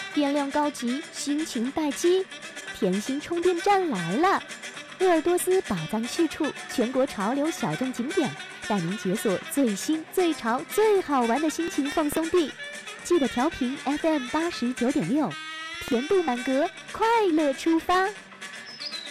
电量高级，心情待机，甜心充电站来了！鄂尔多斯宝藏去处，全国潮流小众景点，带您解锁最新、最潮、最好玩的心情放松地。记得调频 FM 89.6，甜度满格，快乐出发！